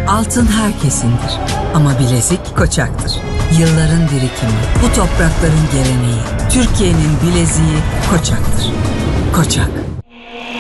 Altın herkesindir ama bilezik Koçak'tır. Yılların birikimi, bu toprakların geleneği, Türkiye'nin bileziği Koçak'tır. Koçak.